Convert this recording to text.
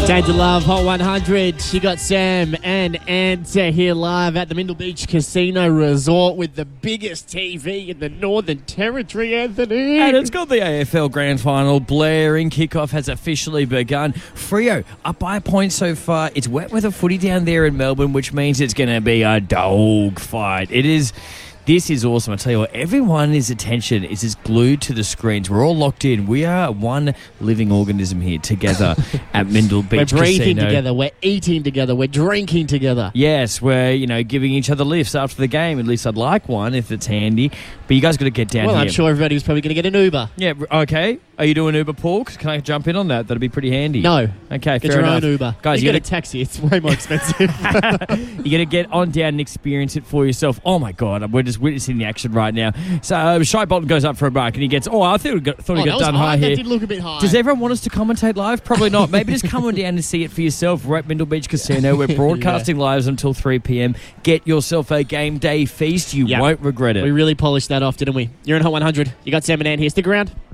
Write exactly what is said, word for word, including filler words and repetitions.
Danger Love, Hot one hundred. You got Sam and Anta here live at the Mindle Beach Casino Resort with the biggest T V in the Northern Territory, Anthony. And it's got the A F L Grand Final blaring. Kickoff has officially begun. Freo up by a point so far. It's wet weather footy down there in Melbourne, which means it's going to be a dog fight. It is... This is awesome. I tell you what, everyone's attention is just glued to the screens. We're all locked in. We are one living organism here together at Mindle Beach We're breathing Casino. together. We're eating together. We're drinking together. Yes, we're, you know, giving each other lifts after the game. At least I'd like one if it's handy. But you guys got to get down well, here. I'm sure everybody's probably going to get an Uber. Yeah, okay. Are you doing Uber, Paul? Can I jump in on that? That'd be pretty handy. No. Okay, Get fair your enough. own Uber. Guys, you, you get gotta, a taxi. It's way more expensive. you're going to get on down and experience it for yourself. Oh, my God. We're just witnessing the action right now. So, uh, Shai Bolton goes up for a mark and he gets... Oh, I thought, got, thought oh, he got that done was high. high That here. did look a bit high. Does everyone want us to commentate live? Probably not. Maybe just come on down and see it for yourself. We're at Mindle Beach Casino. We're broadcasting yeah. live until three p.m. Get yourself a game day feast. You yep. won't regret it. We really polished that off, didn't we? You're in Hot one hundred. You got Sam and Ann here. Stick around.